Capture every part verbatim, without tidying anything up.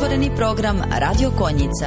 Otvoreni program Radio Konjica.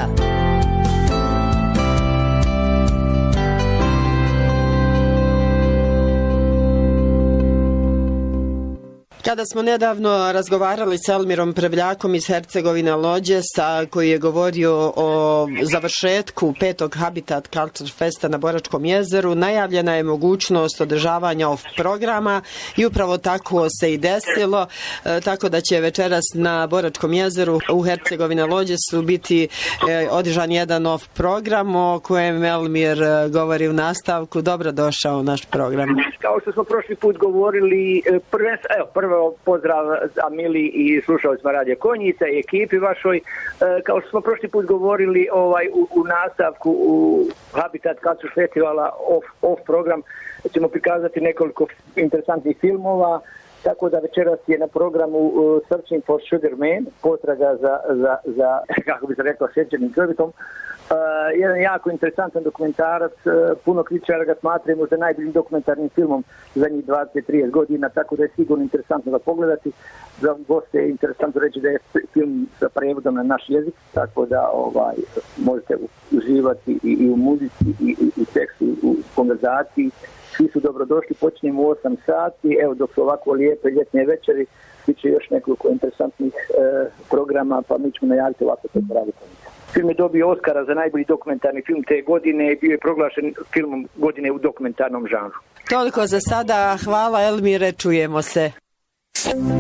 Kada smo nedavno razgovarali s Elmirom Prevljakom iz Hercegovine Lođesa, koji je govorio o završetku petog Habitat Culture Festa na Boračkom jezeru, najavljena je mogućnost održavanja off programa i upravo tako se i desilo, e, tako da će večeras na Boračkom jezeru u Hercegovine Lođesu biti e, održan jedan off program o kojem Elmir govori u nastavku. Dobrodošao u naš program. Kao što smo prošli put govorili, prve, evo, prvo pozdrav za Mili i slušalcima Radio Konjica i ekipi vašoj. Kao što smo prošli put govorili ovaj, u, u nastavku u Habitat Culture Festivala off, off program ćemo prikazati nekoliko interesantnih filmova, tako da večeras je na programu uh, Searching for Sugar Man, potraga za, za, za kako bi se rekao, šećernim čovjekom. Uh, jedan jako interesantan dokumentarac, uh, puno kritičara ga smatraju možda najboljim dokumentarnim filmom zadnjih dvadeset do trideset godina, tako da je sigurno interesantno ga pogledati. Za goste je interesantno reći da je film sa prevodom na naš jezik, tako da ovaj, možete uživati i, i u muzici, i, i u tekstu, u konverzaciji. Svi su dobrodošli, počinjemo u osam sati, evo dok su ovako lijepe ljetne večeri, bit će još nekoliko interesantnih e, programa, pa mi ćemo najaviti ovako to praviti. Film je dobio Oskara za najbolji dokumentarni film te godine i bio je proglašen filmom godine u dokumentarnom žanru. Toliko za sada, hvala Elmire, čujemo se.